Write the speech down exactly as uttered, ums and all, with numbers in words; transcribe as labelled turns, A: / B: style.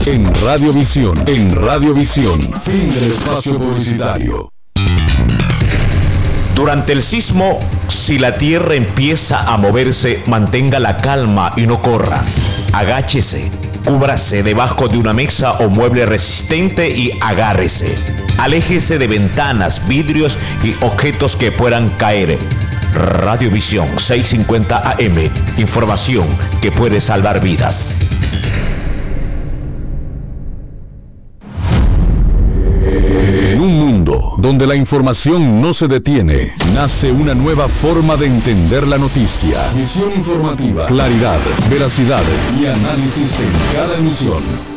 A: en Radiovisión. En Radiovisión. Fin del espacio publicitario.
B: Durante el sismo, si la tierra empieza a moverse, mantenga la calma y no corra. Agáchese, cúbrase debajo de una mesa o mueble resistente y agárrese. Aléjese de ventanas, vidrios y objetos que puedan caer. Radiovisión seiscientos cincuenta A M. Información que puede salvar vidas.
A: En un mundo donde la información no se detiene, nace una nueva forma de entender la noticia. Visión informativa, claridad, veracidad y análisis en cada emisión.